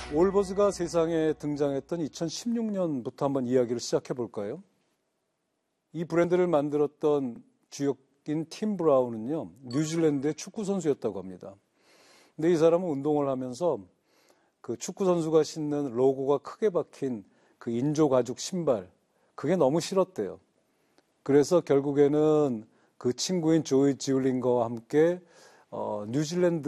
올버즈가 세상에 등장했던 2016년부터 한번 이야기를 시작해 볼까요? 이 브랜드를 만들었던 주역인 팀 브라운은요, 뉴질랜드의 축구 선수였다고 합니다. 근데 이 사람은 운동을 하면서 그 축구 선수가 신는 로고가 크게 박힌 그 인조 가죽 신발, 그게 너무 싫었대요. 그래서 결국에는 그 친구인 조이 지울링거와 함께 뉴질랜드